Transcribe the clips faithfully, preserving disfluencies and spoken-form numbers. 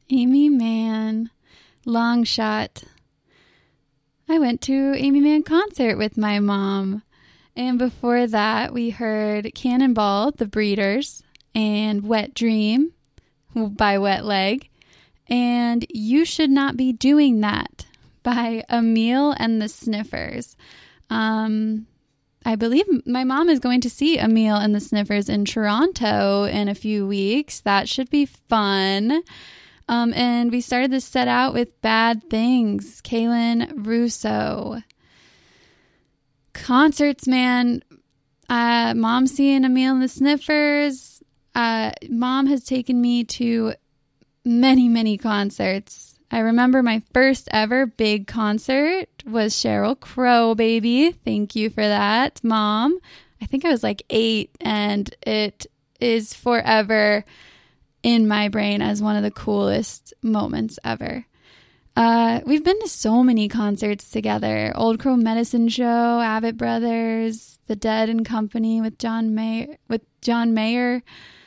Amy Mann, long shot. I went to Amy Mann concert with my mom. And before that, we heard Cannonball, The Breeders, and Wet Dream by Wet Leg, and You Should Not Be Doing That by Emil and the Sniffers. Um, I believe my mom is going to see Emil and the Sniffers in Toronto in a few weeks. That should be fun. Um, and we started this set out with Bad Things, Kaylin Russo. Concerts, man. Uh, mom seeing Emil and the Sniffers. Uh, mom has taken me to many, many concerts. I remember my first ever big concert was Sheryl Crow, baby. Thank you for that, Mom. I think I was like eight, and it is forever in my brain as one of the coolest moments ever. Uh, we've been to so many concerts together. Old Crow Medicine Show, Avett Brothers, The Dead and Company with John May- with John Mayer,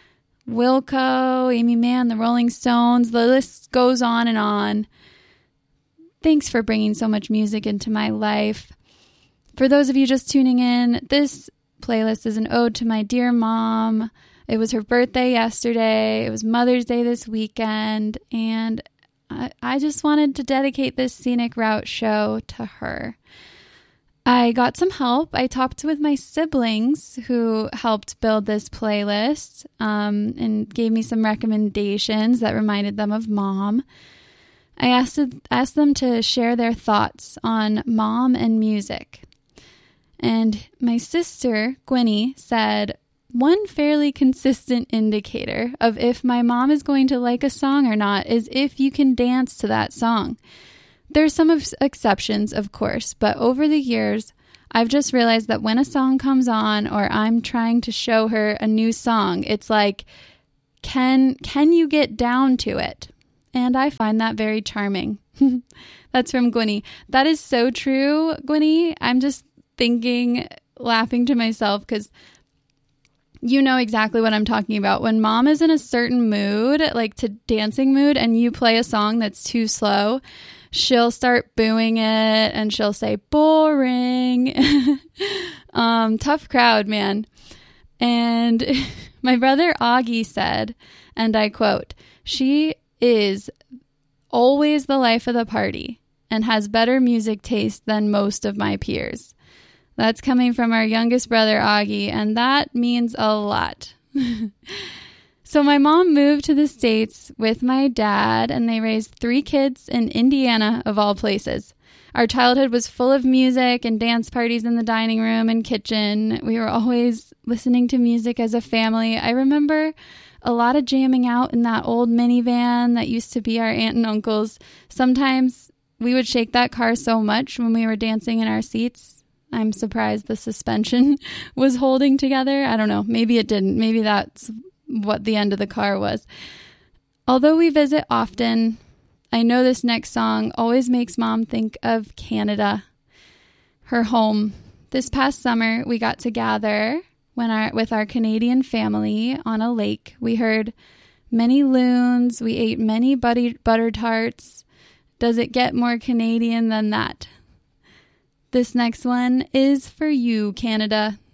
Wilco, Amy Mann, the Rolling Stones. The list goes on and on. Thanks for bringing so much music into my life. For those of you just tuning in, this playlist is an ode to my dear mom. It was her birthday yesterday. It was Mother's Day this weekend. And I, I just wanted to dedicate this Scenic Route show to her. I got some help. I talked with my siblings who helped build this playlist um, and gave me some recommendations that reminded them of Mom. I asked, asked them to share their thoughts on Mom and music. And my sister, Gwenny, said, one fairly consistent indicator of if my mom is going to like a song or not is if you can dance to that song. There's some of exceptions, of course, but over the years, I've just realized that when a song comes on or I'm trying to show her a new song, it's like, can can you get down to it? And I find that very charming. That's from Gwenny. That is so true, Gwenny. I'm just thinking, laughing to myself, because you know exactly what I'm talking about. When mom is in a certain mood, like to dancing mood, and you play a song that's too slow, she'll start booing it and she'll say, boring. um, tough crowd, man. And my brother Augie said, and I quote, she is always the life of the party and has better music taste than most of my peers. That's coming from our youngest brother, Augie, and that means a lot. So my mom moved to the States with my dad, and they raised three kids in Indiana, of all places. Our childhood was full of music and dance parties in the dining room and kitchen. We were always listening to music as a family. I remember a lot of jamming out in that old minivan that used to be our aunt and uncle's. Sometimes we would shake that car so much when we were dancing in our seats. I'm surprised the suspension was holding together. I don't know. Maybe it didn't. Maybe that's what the end of the car was. Although we visit often, I know this next song always makes mom think of Canada, her home. This past summer, we got to gather when our, with our Canadian family on a lake. We heard many loons. We ate many butter, butter tarts. Does it get more Canadian than that? This next one is for you, Canada.